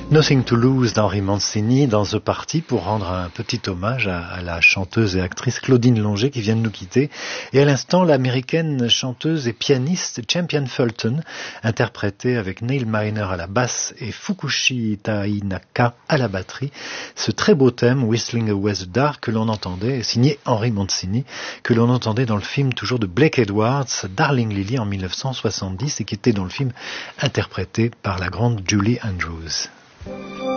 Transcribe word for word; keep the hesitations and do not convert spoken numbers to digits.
Nothing to Lose d'Henry Mancini dans The Party pour rendre un petit hommage à, à la chanteuse et actrice Claudine Longet qui vient de nous quitter. Et à l'instant, l'américaine chanteuse et pianiste Champion Fulton, interprétée avec Neil Miner à la basse et Fukushi Tainaka à la batterie, ce très beau thème Whistling Away the Dark que l'on entendait, signé Henry Mancini, que l'on entendait dans le film toujours de Blake Edwards, Darling Lily en mille neuf cent soixante-dix et qui était dans le film interprété par la grande Julie Andrews.